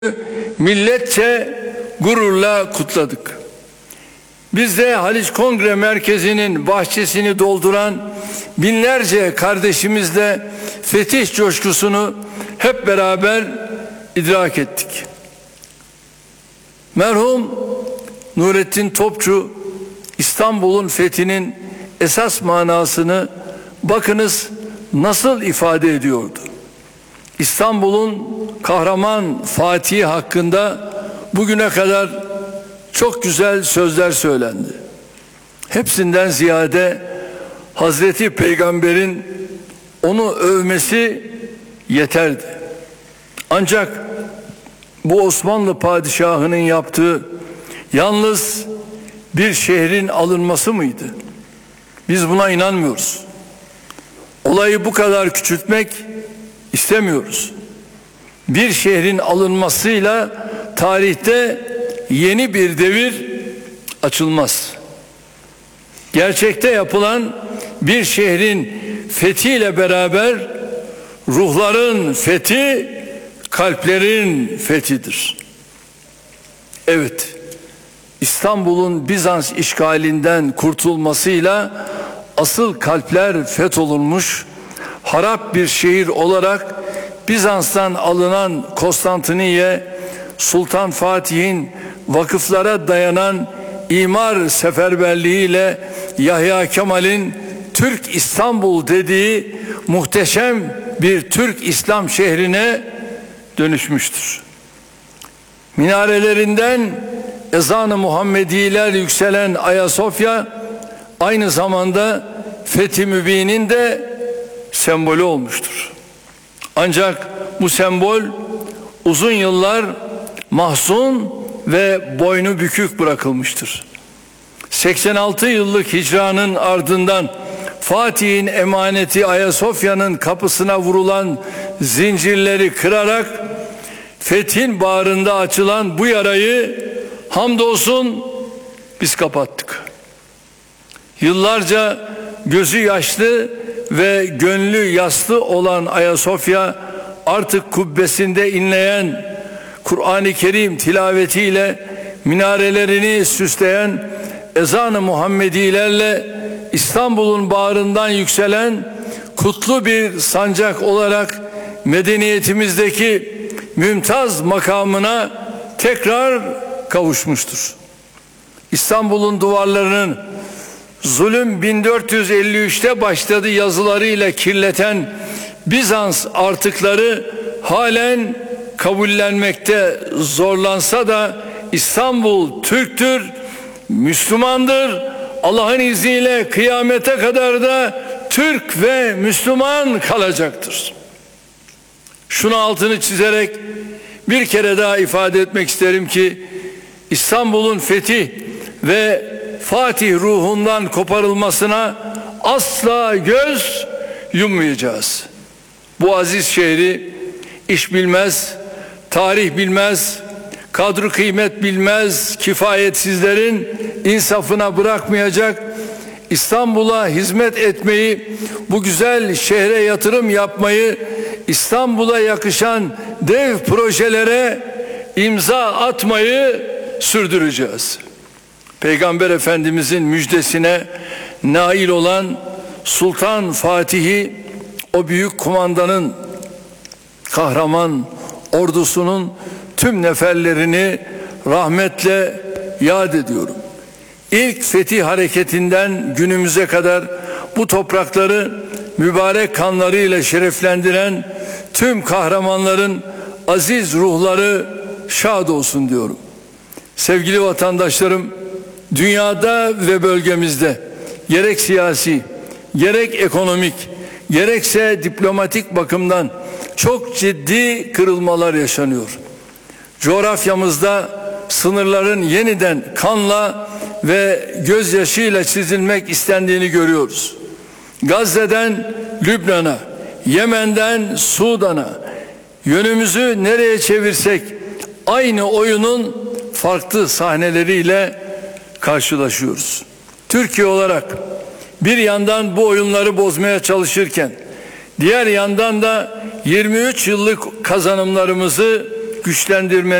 milletçe gururla kutladık. Biz de Haliç Kongre Merkezi'nin bahçesini dolduran binlerce kardeşimizle fetih coşkusunu hep beraber idrak ettik. Merhum Nurettin Topçu İstanbul'un fethinin esas manasını bakınız nasıl ifade ediyordu. İstanbul'un kahraman Fatih'i hakkında bugüne kadar çok güzel sözler söylendi. Hepsinden ziyade Hazreti Peygamber'in onu övmesi yeterdi. Ancak bu Osmanlı padişahının yaptığı yalnız bir şehrin alınması mıydı? Biz buna inanmıyoruz. Olayı bu kadar küçültmek istemiyoruz. Bir şehrin alınmasıyla tarihte yeni bir devir açılmaz. Gerçekte yapılan bir şehrin fethiyle beraber ruhların fethi, kalplerin fethidir. Evet, İstanbul'un Bizans işgalinden kurtulmasıyla asıl kalpler fetholunmuş, harap bir şehir olarak Bizans'tan alınan Konstantiniye, Sultan Fatih'in vakıflara dayanan imar seferberliğiyle Yahya Kemal'in Türk İstanbul dediği muhteşem bir Türk İslam şehrine dönüşmüştür. Minarelerinden ezan-ı Muhammediler yükselen Ayasofya aynı zamanda Fethi Mübin'in de sembolü olmuştur. Ancak bu sembol uzun yıllar mahzun ve boynu bükük bırakılmıştır. 86 yıllık hicranın ardından Fatih'in emaneti Ayasofya'nın kapısına vurulan zincirleri kırarak fethin bağrında açılan bu yarayı hamdolsun biz kapattık. Yıllarca gözü yaşlı ve gönlü yaslı olan Ayasofya artık kubbesinde inleyen Kur'an-ı Kerim tilavetiyle minarelerini süsleyen ezan-ı Muhammedilerle İstanbul'un bağrından yükselen kutlu bir sancak olarak medeniyetimizdeki mümtaz makamına tekrar kavuşmuştur. İstanbul'un duvarlarının zulüm 1453'te başladı yazılarıyla kirleten Bizans artıkları halen kabullenmekte zorlansa da İstanbul Türktür, Müslümandır. Allah'ın izniyle kıyamete kadar da Türk ve Müslüman kalacaktır. Şunu altını çizerek bir kere daha ifade etmek isterim ki İstanbul'un fetih ve Fatih ruhundan koparılmasına asla göz yummayacağız. Bu aziz şehri iş bilmez, tarih bilmez, kadru kıymet bilmez kifayetsizlerin insafına bırakmayacak, İstanbul'a hizmet etmeyi, bu güzel şehre yatırım yapmayı, İstanbul'a yakışan dev projelere imza atmayı sürdüreceğiz. Peygamber Efendimizin müjdesine nail olan Sultan Fatih'i, o büyük kumandanın, kahraman ordusunun tüm neferlerini rahmetle yad ediyorum. İlk fetih hareketinden günümüze kadar bu toprakları mübarek kanlarıyla şereflendiren tüm kahramanların aziz ruhları şad olsun diyorum. Sevgili vatandaşlarım, dünyada ve bölgemizde gerek siyasi, gerek ekonomik, gerekse diplomatik bakımdan çok ciddi kırılmalar yaşanıyor. Coğrafyamızda sınırların yeniden kanla ve gözyaşıyla çizilmek istendiğini görüyoruz. Gazze'den Lübnan'a, Yemen'den Sudan'a, yönümüzü nereye çevirsek aynı oyunun farklı sahneleriyle karşılaşıyoruz. Türkiye olarak bir yandan bu oyunları bozmaya çalışırken diğer yandan da 23 yıllık kazanımlarımızı güçlendirmenin